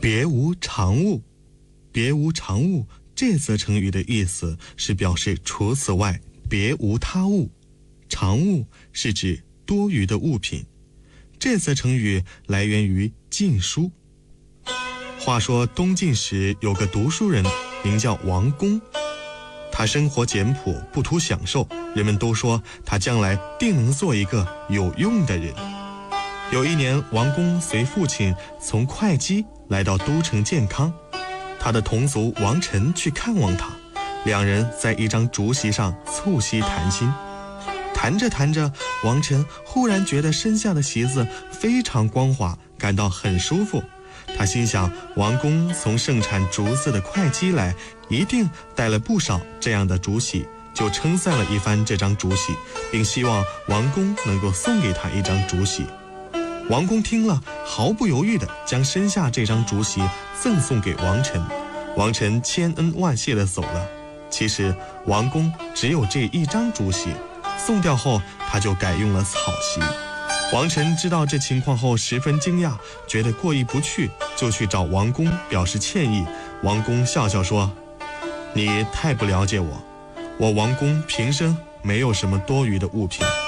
别无长物，别无长物这则成语的意思是表示除此外别无他物，长物是指多余的物品。这则成语来源于《晋书》。话说东晋时有个读书人名叫王公，他生活简朴，不图享受，人们都说他将来定能做一个有用的人。有一年，王公随父亲从会稽来到都城建康，他的同族王臣去看望他，两人在一张竹席上促膝谈心。谈着谈着，王臣忽然觉得身下的席子非常光滑，感到很舒服。他心想，王公从盛产竹子的会稽来，一定带了不少这样的竹席，就称赞了一番这张竹席，并希望王公能够送给他一张竹席。王公听了，毫不犹豫地将身下这张竹席赠送给王臣。王臣千恩万谢地走了。其实王公只有这一张竹席，送掉后他就改用了草席。王臣知道这情况后十分惊讶，觉得过意不去，就去找王公表示歉意。王公笑笑说：“你太不了解我，我王公平生没有什么多余的物品。